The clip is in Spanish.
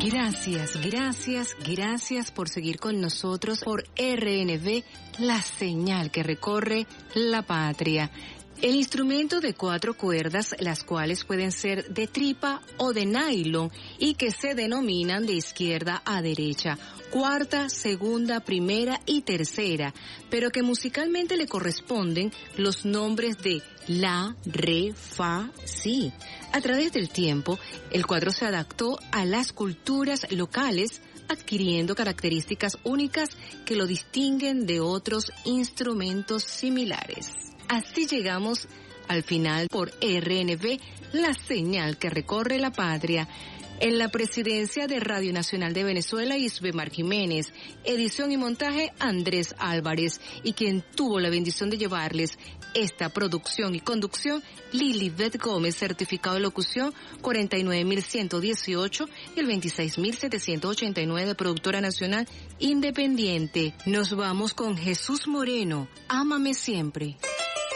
Gracias por seguir con nosotros por RNV, la señal que recorre la patria. El instrumento de 4 cuerdas, las cuales pueden ser de tripa o de nylon y que se denominan de izquierda a derecha, cuarta, segunda, primera y tercera, pero que musicalmente le corresponden los nombres de la, re, fa, si. A través del tiempo, el cuatro se adaptó a las culturas locales, adquiriendo características únicas que lo distinguen de otros instrumentos similares. Así llegamos al final por RNV, la señal que recorre la patria. En la presidencia de Radio Nacional de Venezuela, Isbemar Jiménez, edición y montaje Andrés Álvarez, y quien tuvo la bendición de llevarles esta producción y conducción, Lilibet Gómez, certificado de locución 49.118 y el 26.789 de productora nacional independiente. Nos vamos con Jesús Moreno, Ámame Siempre.